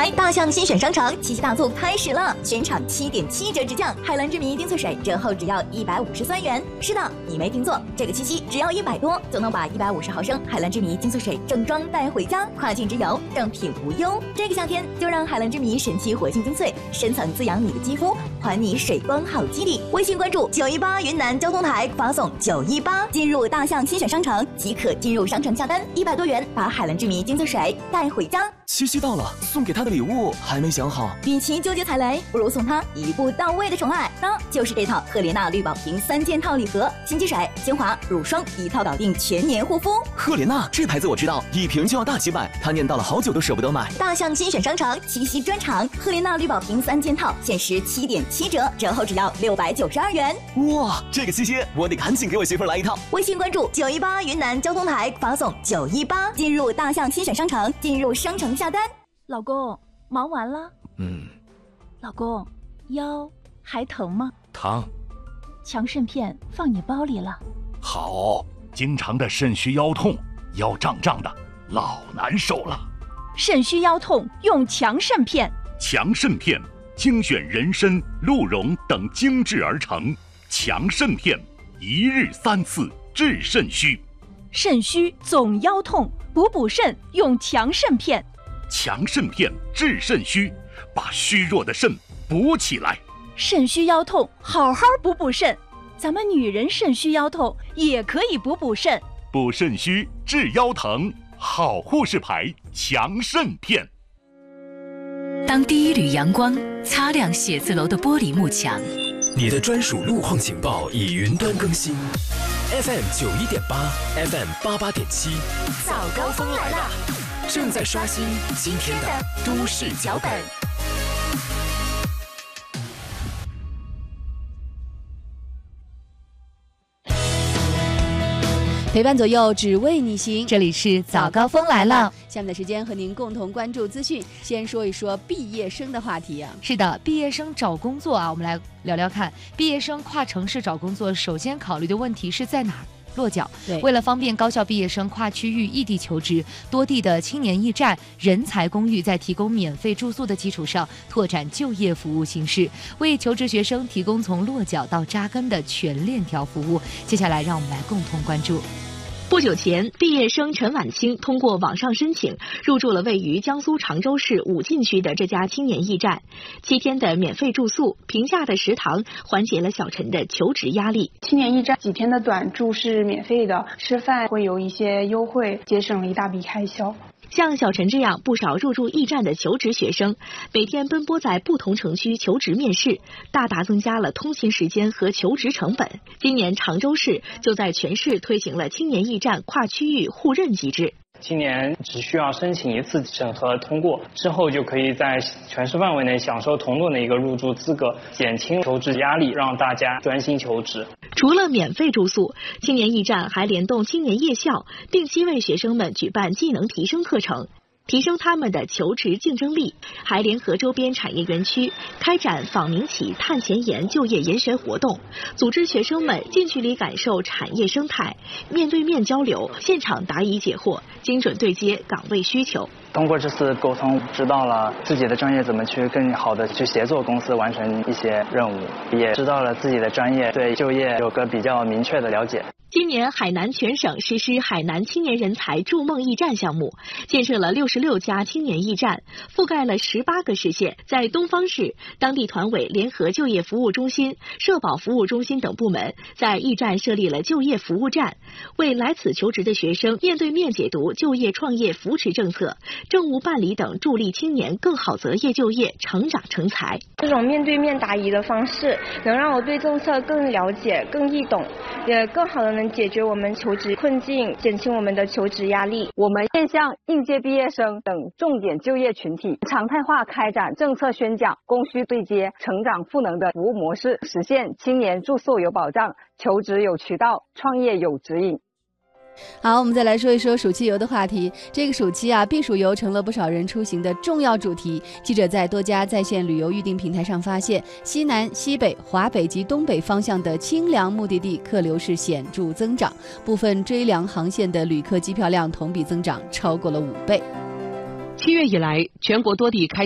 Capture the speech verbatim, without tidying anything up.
来，大象新选商城七夕大促开始了，全场七点七折直降，海蓝之谜丁翠水折后只要一百五十三元。是的，你没听错，这个七夕只要一百多就能把一百五十毫升海蓝之谜丁翠水正装带回家，跨境之游正品无忧。这个夏天就让海蓝之谜神奇活性精粹深层滋养你的肌肤，还你水光好肌理。微信关注九一八云南交通台，发送九一八进入大象新选商城即可进入商城下单，一百多元把海蓝之谜精粹水带回家。 七夕到了，送给他的礼物还没想好， 与其纠结踩雷，不如送他一步到位的宠爱，那就是这套赫莲娜绿宝瓶三件套礼盒，新机水、精华、乳霜一套搞定全年护肤。 赫莲娜这牌子我知道，一瓶就要大几百，他念叨了好久都舍不得买。 大象新选商城七夕专场，赫莲娜绿宝瓶三件套限时七点七折，折后只要六百九十二元。 哇，这个七夕我得赶紧给我媳妇来一套。 微信关注九一八云南交通台，发送九一八进入大象新选商城，进入商城下单。 老公，忙完了？ 嗯。 老公，腰还疼吗？ 疼。 强肾片放你包里了。 好，经常的肾虚腰痛，腰胀胀的，老难受了。 肾虚腰痛用强肾片。 强肾片精选人参、鹿茸等精制而成，强肾片一日三次治肾虚。 肾虚总腰痛，补补肾用强肾片。 强肾片治肾虚，把虚弱的肾补起来。 肾虚腰痛，好好补补肾。咱们女人肾虚腰痛也可以补补肾。 补肾虚治腰疼，好护士牌强肾片。 当第一缕阳光擦亮写字楼的玻璃幕墙， 你的专属路况警报已云端更新。F M 九一点八 ，F M 八八点七， 早高峰来了， 正在刷新今天的都市脚本。 陪伴左右，只为你行。 这里是早高峰来了， 下面的时间和您共同关注资讯。先说一说毕业生的话题啊。 是的，毕业生找工作啊，我们来聊聊看。毕业生跨城市找工作，首先考虑的问题是在哪儿落脚。为了方便高校毕业生跨区域异地求职，多地的青年驿站、人才公寓在提供免费住宿的基础上，拓展就业服务形式，为求职学生提供从落脚到扎根的全链条服务。接下来，让我们来共同关注。 不久前，毕业生陈婉清通过网上申请，入住了位于江苏常州市武进区的这家青年驿站。七天的免费住宿、平价的食堂，缓解了小陈的求职压力。 青年驿站几天的短住是免费的，吃饭会有一些优惠，节省了一大笔开销。 像小陈这样不少入驻驿站的求职学生，每天奔波在不同城区求职面试，大大增加了通勤时间和求职成本。今年常州市就在全市推行了青年驿站跨区域互认机制。 今年只需要申请一次审核通过之后，就可以在全市范围内享受同等的一个入住资格，减轻求职压力，让大家专心求职。 除了免费住宿，青年驿站还联动青年夜校，定期为学生们举办技能提升课程，提升他们的求职竞争力，还联合周边产业园区开展访民企、探前沿就业研学活动，组织学生们近距离感受产业生态，面对面交流，现场答疑解惑，精准对接岗位需求。 通过这次沟通，知道了自己的专业怎么去更好的去协作公司完成一些任务，也知道了自己的专业对就业有个比较明确的了解。 今年海南全省实施海南青年人才筑梦驿站项目，建设了六十六家青年驿站，覆盖了十八个市县。在东方市，当地团委联合就业服务中心、社保服务中心等部门，在驿站设立了就业服务站，为来此求职的学生面对面解读就业创业扶持政策、政务办理等，助力青年更好择业就业、成长成才。 这种面对面答疑的方式，能让我对政策更了解、更易懂，也更好的能解决我们求职困境，减轻我们的求职压力。 我们面向应届毕业生等重点就业群体，常态化开展政策宣讲、供需对接、成长赋能的服务模式，实现青年住宿有保障、求职有渠道、创业有指引。 好，我们再来说一说暑期游的话题。这个暑期啊，避暑游成了不少人出行的重要主题。记者在多家在线旅游预订平台上发现，西南、西北、华北及东北方向的清凉目的地客流是显著增长，部分追凉航线的旅客机票量同比增长超过了五倍。 七月以来，全国多地开